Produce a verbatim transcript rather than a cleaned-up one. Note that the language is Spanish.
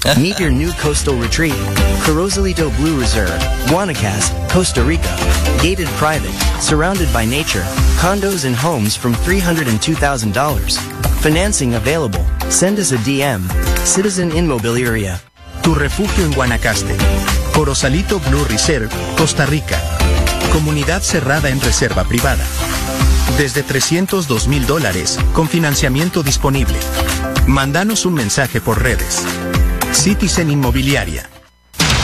Meet your new coastal retreat. Carosalito Blue Reserve, Guanacaste, Costa Rica. Gated private, surrounded by nature. Condos and homes from three hundred two thousand dollars. Financing available. Send us a D M. Citizen Inmobiliaria. Tu refugio en Guanacaste. Corosalito Blue Reserve, Costa Rica. Comunidad cerrada en reserva privada. Desde trescientos dos mil dólares, con financiamiento disponible. Mándanos un mensaje por redes. Citizen Inmobiliaria.